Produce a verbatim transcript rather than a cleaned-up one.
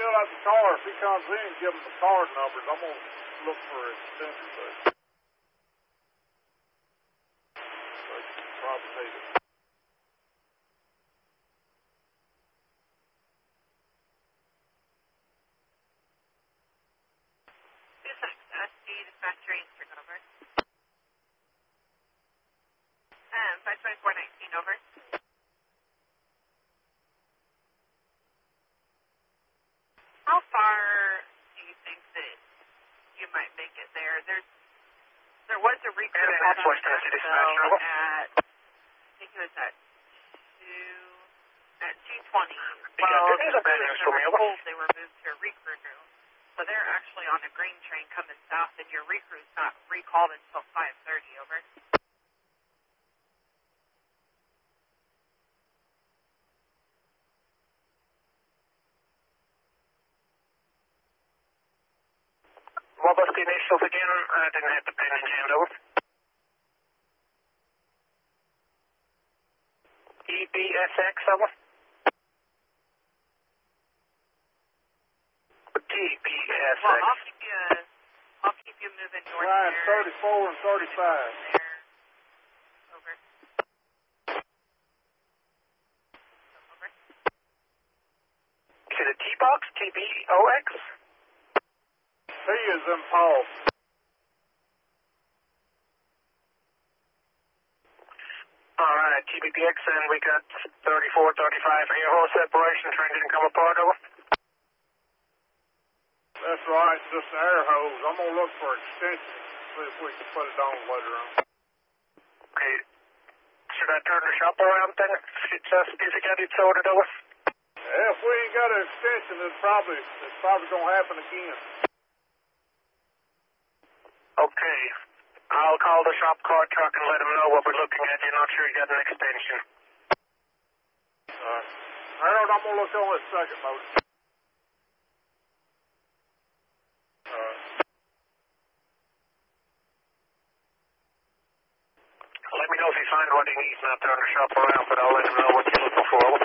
still at the car. If he comes in, give him the card numbers. I'm going to look for an extension, but so you can probably need it. S D dispatcher Eastern, over. Um, five twenty-four nineteen, over. How far do you think that you might make it there? There's, there was a recruit at, at, I think it was at two, at two twenty. Well, the recruit, they were moved to a recruit room. So they're actually on a green train coming south, and your recruit's not recalled until five thirty, over. What was the initials again? I didn't have the pen in hand, over. E B S X, over. T B S X. Well, I'll keep you, I'll keep you moving north. Ryan, there. thirty-four and thirty-five. There. Over. Over. Is it a T-box? T B O X? T is in Paul. All right, T B B X, and we got thirty-four, thirty-five. Air hole separation, train didn't come apart, over. That's right, just the air hose. I'm going to look for extension, see if we can put it on later on. Okay. Should I turn the shop around then? It's just if you got it sorted, over. Yeah, if we ain't got an extension, it's probably, it's probably going to happen again. Okay. I'll call the shop car truck and let them know what we're looking at. You're not sure you got an extension. All right. Harold, I'm going to look on that second motor. All right. Let me know if you find what he needs, and I'll turn the shop around, but I'll let him know what you're looking for.